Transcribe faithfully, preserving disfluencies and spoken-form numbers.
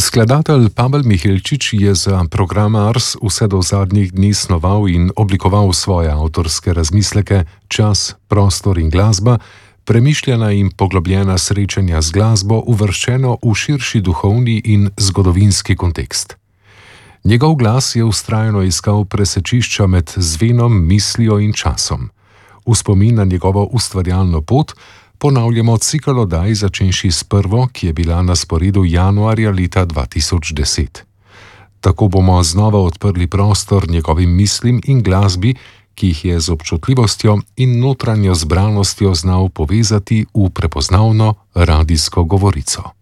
Skladatelj Pavel Mihelčič je za program Ars vse do zadnjih dni snoval in oblikoval svoje avtorske razmisleke, čas, prostor in glasba, premišljena in poglobljena srečanja z glasbo uvrščeno v širši duhovni in zgodovinski kontekst. Njegov glas je vztrajno iskal presečišča med zvenom, mislijo in časom. V spomin na njegovo ustvarjalno pot ponavljamo cikel oddaj, začenši s prvo, ki je bila na sporedu januarja leta dva tisoč deset. Tako bomo znova odprli prostor njegovim mislim in glasbi, ki jih je z občutljivostjo in notranjo zbranostjo znal povezati v prepoznavno radijsko govorico.